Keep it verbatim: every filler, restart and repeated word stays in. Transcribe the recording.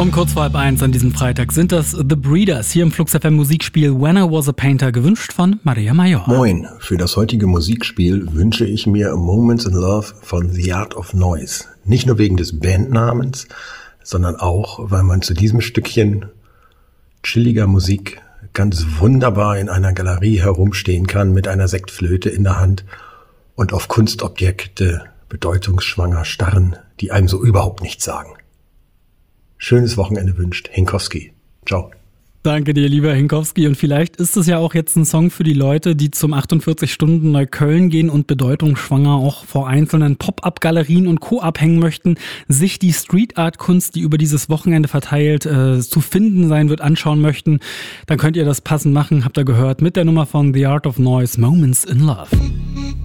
Um kurz vor halb eins an diesem Freitag sind das The Breeders hier im Flux F M Musikspiel When I Was a Painter, gewünscht von Maria Major. Moin, für das heutige Musikspiel wünsche ich mir Moments in Love von The Art of Noise. Nicht nur wegen des Bandnamens, sondern auch, weil man zu diesem Stückchen chilliger Musik ganz wunderbar in einer Galerie herumstehen kann mit einer Sektflöte in der Hand und auf Kunstobjekte bedeutungsschwanger starren, die einem so überhaupt nichts sagen. Schönes Wochenende wünscht Henkowski. Ciao. Danke dir, lieber Henkowski. Und vielleicht ist es ja auch jetzt ein Song für die Leute, die zum achtundvierzig Stunden Neukölln gehen und bedeutungsschwanger auch vor einzelnen Pop-Up-Galerien und Co. abhängen möchten, sich die Street-Art-Kunst, die über dieses Wochenende verteilt äh, zu finden sein wird, anschauen möchten. Dann könnt ihr das passend machen, habt ihr gehört, mit der Nummer von The Art of Noise, Moments in Love.